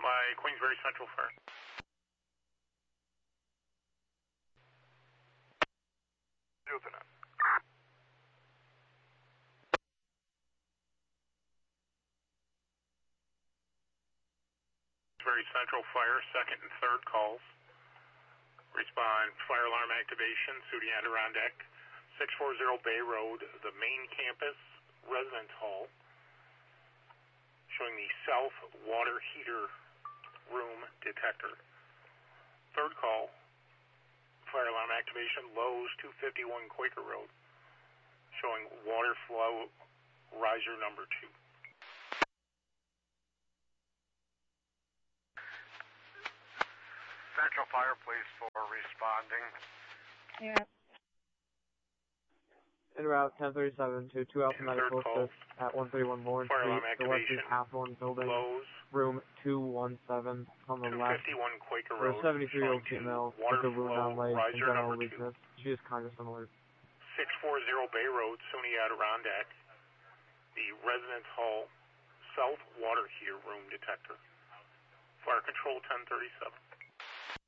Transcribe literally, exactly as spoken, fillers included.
by Queensbury Central Fire. Lieutenant. Queensbury Central Fire, second and third calls. Respond, fire alarm activation, Sudi Adirondack, six forty Bay Road, the main campus, residence hall, showing the south water heater room detector. Third call, fire alarm activation, Lowe's two fifty-one Quaker Road, showing water flow riser number two. Central Fire, please, for responding. Yeah. En route ten thirty-seven to two Alpha Medical Assist at one thirty-one Lawrence Street, the West East Half One Building, Lowe's, room two one seven on the left. two fifty-one Quaker For Road, a seventy-three-year-old female with a wound on leg and general weakness. She is Congress alert. six forty Bay Road, Sudi Adirondack, the residence hall, south water heater room detector. Fire control ten thirty-seven.